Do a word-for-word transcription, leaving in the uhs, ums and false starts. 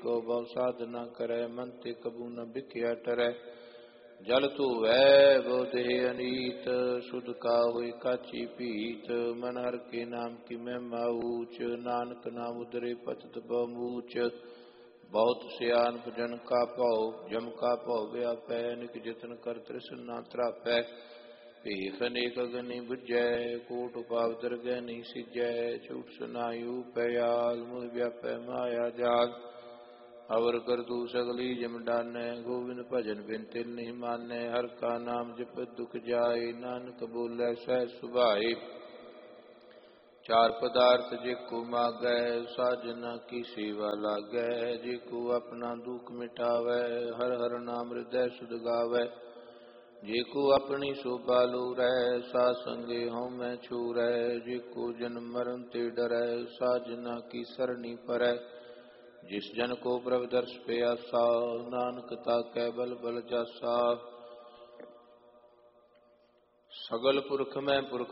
को बहु साधना करे, मन ते कबू न बिख्या टरै। जल धोवै बहु देह अनीत, शुद्ध का होई काची पीत। मन हर के नाम की महिमा ऊच, नानक नाम उदरे पतत बहुमूच। बहुत सियान भजन का भौ, जम का भौ व्यापै। निक जतन कर तृष्णा त्रापै, ਭੇਖ ਅਨੇਕ ਅਗਨਿ ਬੁਝੈ। ਕੋਟ ਉਪਾਵ ਦਰਗਹਿ ਨਹੀਂ ਸਿਜੈ, ਝੂਠ ਸੁਨਾਇਉ ਪਿਆਲ। ਮੁਹਿ ਵਿਆਪੈ ਮਾਇਆ ਜਾਲ, ਅਵਰ ਕਰਤੂ ਸਗਲੀ ਜਮ ਡਾਨੈ। ਗੋਬਿੰਦ ਭਜਨ ਬਿਨ ਤਿਲ ਨਹੀਂ ਮਾਨੈ, ਹਰਿ ਕਾ ਨਾਮ ਜਪਤ ਦੁਖ ਜਾਏ। ਨਾਨਕ ਬੋਲੇ ਸਹਿ ਸੁਭਾਏ, ਚਾਰ ਪਦਾਰਥ ਜੇ ਕੋ ਮਾਗੈ। ਸਾਜਨਾ ਕੀ ਸੇਵਾ ਲਾਗੈ, ਜੇ ਕੋ ਆਪਣਾ ਦੁਖ ਮਿਟਾਵੈ। ਹਰਿ ਹਰਿ ਨਾਮ ਹਿਰਦੈ ਸੁਧ ਗਾਵੈ, ਜੇ ਕੋ ਆਪਣੀ ਸ਼ੋਭਾ ਲੋਰੈ। ਸਾਧ ਸੰਗੇ ਹਉਮੈ ਛੂਰੈ, ਜੇ ਕੋ ਜਨਮ ਮਰਨ ਤੇ ਡਰੈ। ਸਾਜਨਾ ਕੀ ਸਰਣੀ ਪਰੈ, ਜਿਸ ਜਨ ਕੋ ਪ੍ਰਭ ਦਰਸ ਪਿਆਸਾ। ਨਾਨਕ ਤਾਕੈ ਬਲ ਬਲ ਜਾਸਾ, ਸਗਲ ਪੁਰਖ ਮੈਂ ਪੁਰਖ